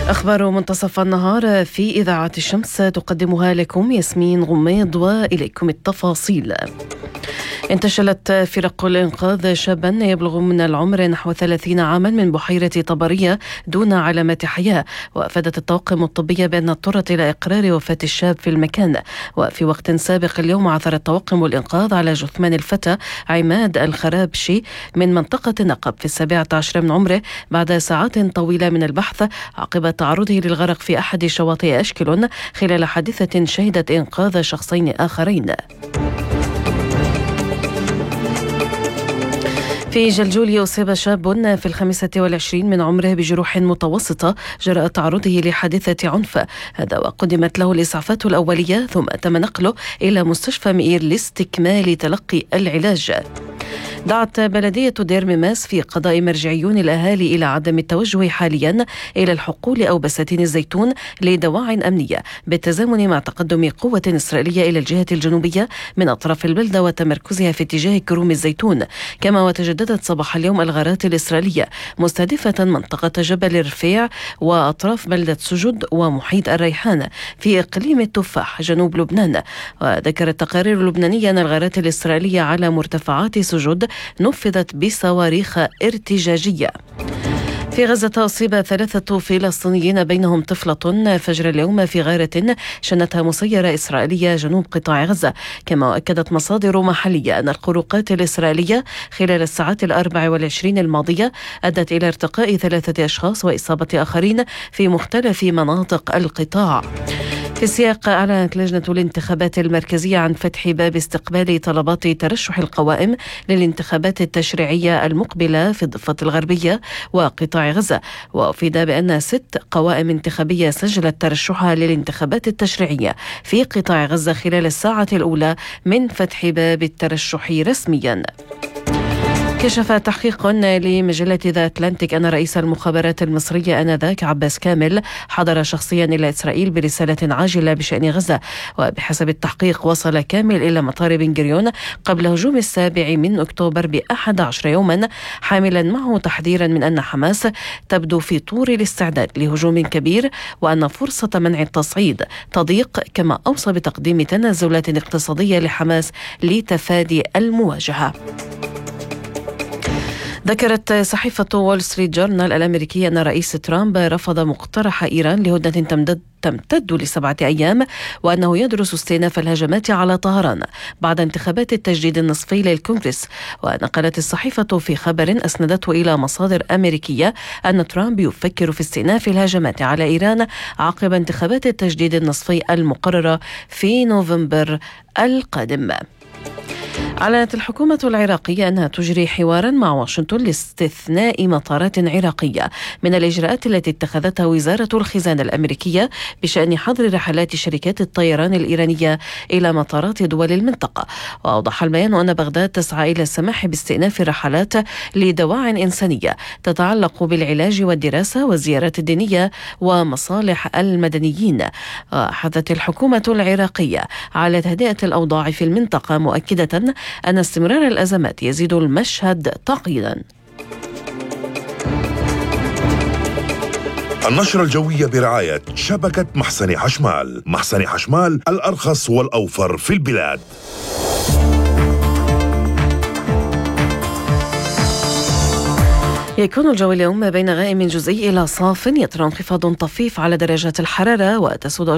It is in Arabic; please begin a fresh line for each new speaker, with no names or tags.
أخبار منتصف النهار في إذاعة الشمس تقدمها لكم ياسمين غميض، وإليكم التفاصيل. انتشلت فرق الإنقاذ شابا يبلغ من العمر نحو 30 عاما من بحيرة طبرية دون علامات حياة، وأفادت الطواقم الطبية بأن اضطرت إلى إقرار وفاة الشاب في المكان. وفي وقت سابق اليوم عثرت طواقم الإنقاذ على جثمان الفتى عماد الخرابشي من منطقة نقب في 17 من عمره بعد ساعات طويلة من البحث عقب تعرضه للغرق في أحد شواطئ أشكل خلال حادثة شهدت إنقاذ شخصين آخرين. في جلجول أصيب شاب في 25 من عمره بجروح متوسطة جراء تعرضه لحادثة عنف، هذا وقدمت له الإسعافات الأولية ثم تم نقله إلى مستشفى مئير لاستكمال تلقي العلاج. دعت بلدية دير مماس في قضاء مرجعيون الأهالي إلى عدم التوجه حاليا إلى الحقول أو بساتين الزيتون لدواعٍ أمنية بالتزامن مع تقدم قوة إسرائيلية إلى الجهة الجنوبية من أطراف البلدة وتمركزها في اتجاه كروم الزيتون. كما وتجددت صباح اليوم الغارات الإسرائيلية مستهدفة منطقة جبل الرفيع وأطراف بلدة سجد ومحيط الريحان في إقليم التفاح جنوب لبنان. وذكرت تقارير لبنانية أن الغارات الإسرائيلية على مرتفعات سجد نفذت بصواريخ ارتجاجية. في غزة أصيب 3 فلسطينيين بينهم طفلة فجر اليوم في غارة شنتها مسيرة إسرائيلية جنوب قطاع غزة. كما أكدت مصادر محلية أن الخروقات الإسرائيلية خلال الساعات 24 الماضية أدت إلى ارتقاء 3 أشخاص وإصابة آخرين في مختلف مناطق القطاع. في السياق أعلنت لجنة الانتخابات المركزية عن فتح باب استقبال طلبات ترشح القوائم للانتخابات التشريعية المقبلة في الضفة الغربية وقطاع غزة، وأفيد بأن 6 قوائم انتخابية سجلت ترشحها للانتخابات التشريعية في قطاع غزة خلال الساعة الأولى من فتح باب الترشح رسميا. كشف تحقيق لمجلة ذا أتلانتيك أن رئيس المخابرات المصرية آنذاك عباس كامل حضر شخصيا إلى إسرائيل برسالة عاجلة بشأن غزة. وبحسب التحقيق وصل كامل إلى مطار بن غوريون قبل هجوم 7 من أكتوبر ب11 يوما، حاملا معه تحذيرا من أن حماس تبدو في طور الاستعداد لهجوم كبير وأن فرصة منع التصعيد تضيق، كما أوصى بتقديم تنازلات اقتصادية لحماس لتفادي المواجهة. ذكرت صحيفة وول ستريت جورنال الأمريكية أن رئيس ترامب رفض مقترح إيران لهدنة تمتد ل7 أيام، وأنه يدرس استئناف الهجمات على طهران بعد انتخابات التجديد النصفي للكونغرس. ونقلت الصحيفة في خبر أسندته إلى مصادر أمريكية أن ترامب يفكر في استئناف الهجمات على إيران عقب انتخابات التجديد النصفي المقررة في نوفمبر القادم. أعلنت الحكومة العراقية أنها تجري حوارا مع واشنطن لاستثناء مطارات عراقية من الإجراءات التي اتخذتها وزارة الخزانة الأمريكية بشأن حظر رحلات شركات الطيران الإيرانية إلى مطارات دول المنطقة. وأوضح البيان أن بغداد تسعى إلى السماح باستئناف الرحلات لدواعٍ إنسانية تتعلق بالعلاج والدراسة والزيارات الدينية ومصالح المدنيين. حثت الحكومة العراقية على تهدئة الأوضاع في المنطقة، مؤكدة أن استمرار الأزمات يزيد المشهد تعقيدا.
النشرة الجوية برعاية شبكة محسن حشمال. محسن حشمال، الأرخص والأوفر في البلاد.
يكون الجو اليوم بين غائم جزئي إلى صاف، يطرأ انخفاض طفيف على درجات الحرارة، وتسود